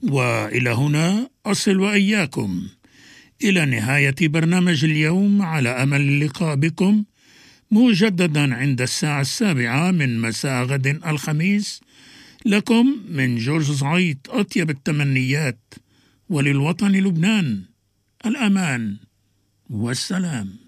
وإلى هنا أصل وإياكم إلى نهاية برنامج اليوم، على أمل اللقاء بكم مجددا عند 7:00 من مساء غد الخميس. لكم من جورج زعيط أطيب التمنيات، وللوطن لبنان الأمان والسلام.